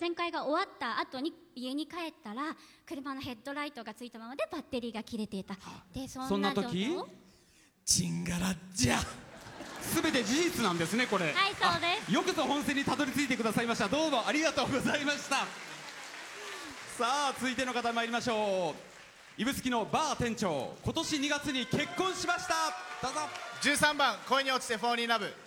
全開が終わった後に家に帰ったら車のヘッドライトがついたままでバッテリーが切れていた。でそんな状況をチンガラじゃすべて事実なんですねこれ。 はい、そうです。 よくぞ本戦にたどり着いてくださいました。どうもありがとうございました。さあ続いての方参りましょう。指宿のバー店長、今年2月に結婚しました。どうぞ。 13番恋に落ちてフォーリンラブ。